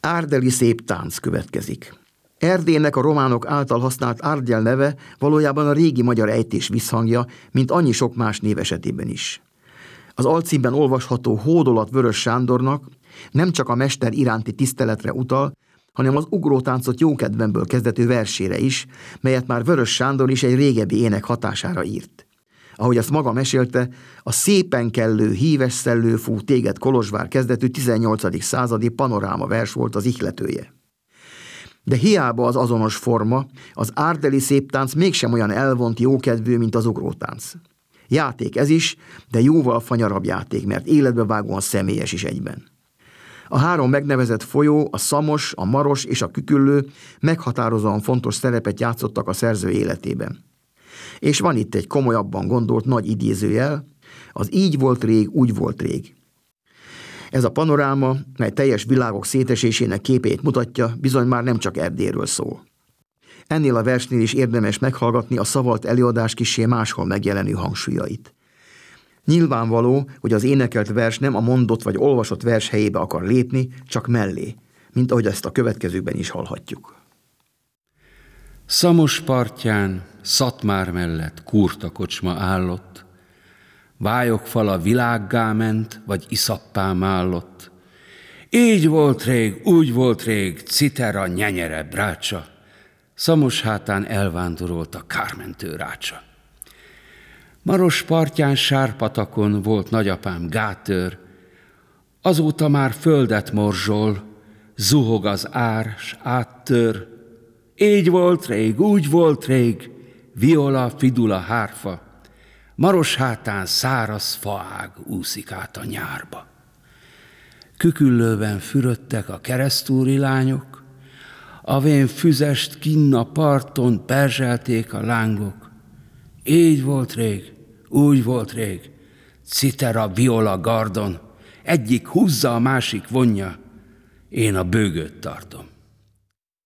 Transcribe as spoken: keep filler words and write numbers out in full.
Árdeli szép tánc következik. Erdélynek a románok által használt Árgyel neve valójában a régi magyar ejtés visszhangja, mint annyi sok más név esetében is. Az alcímben olvasható hódolat Vörös Sándornak nem csak a mester iránti tiszteletre utal, hanem az ugrótáncot jókedvemből kezdető versére is, melyet már Vörös Sándor is egy régebbi ének hatására írt. Ahogy azt maga mesélte, a szépen kellő, híves szellő fú téged Kolozsvár kezdetű tizennyolcadik századi panoráma vers volt az ihletője. De hiába az azonos forma, az árdeli széptánc mégsem olyan elvont jókedvű, mint az ugrótánc. Játék ez is, de jóval fanyarabb játék, mert életbevágóan személyes is egyben. A három megnevezett folyó, a Szamos, a Maros és a Küküllő meghatározóan fontos szerepet játszottak a szerző életében. És van itt egy komolyabban gondolt nagy idézőjel, az így volt rég, úgy volt rég. Ez a panoráma, mely teljes világok szétesésének képét mutatja, bizony már nem csak Erdélyről szól. Ennél a versnél is érdemes meghallgatni a szavalt előadás kissé máshol megjelenő hangsúlyait. Nyilvánvaló, hogy az énekelt vers nem a mondott vagy olvasott vers helyébe akar lépni, csak mellé, mint ahogy ezt a következőkben is hallhatjuk. Szamos partján, Szatmár mellett kurta kocsma állott, vályogfala világgá ment, vagy iszappám állott. Így volt rég, úgy volt rég, citera, nyenyere, brácsa, Szamos hátán elvándorolt a kármentő rácsa. Maros partján sárpatakon volt nagyapám gátőr, azóta már földet morzsol, zuhog az ár, s áttör. Így volt rég, úgy volt rég, viola, fidula, hárfa, Maros hátán száraz faág úszik át a nyárba. Küküllőben fürödtek a keresztúri lányok, a vén füzest kinn a parton perzselték a lángok. Így volt rég, úgy volt rég, citera, viola, gardon, egyik húzza, a másik vonja, én a bőgőt tartom.